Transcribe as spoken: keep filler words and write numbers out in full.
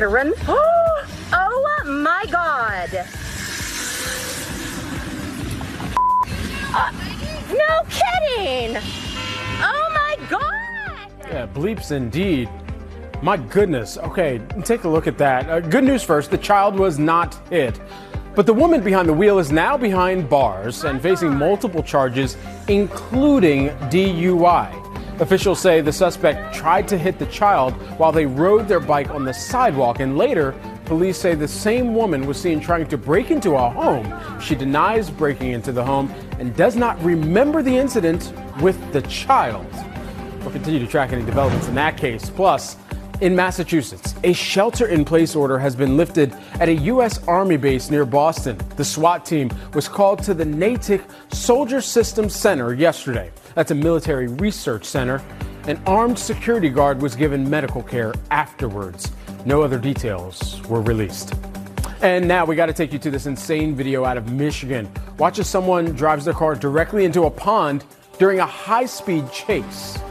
to run. Oh my God. Uh, no kidding. Oh my God. Yeah, bleeps indeed. My goodness. Okay, take a look at that. Uh, good news first, the child was not hit. But the woman behind the wheel is now behind bars and facing multiple charges, including D U I. Officials say the suspect tried to hit the child while they rode their bike on the sidewalk, and later, police say the same woman was seen trying to break into a home. She denies breaking into the home and does not remember the incident with the child. We'll continue to track any developments in that case. Plus, in Massachusetts, a shelter-in-place order has been lifted at a U S Army base near Boston. The SWAT team was called to the Natick Soldier Systems Center yesterday. That's a military research center. An armed security guard was given medical care afterwards. No other details were released. And now we got to take you to this insane video out of Michigan. Watch as someone drives their car directly into a pond during a high-speed chase.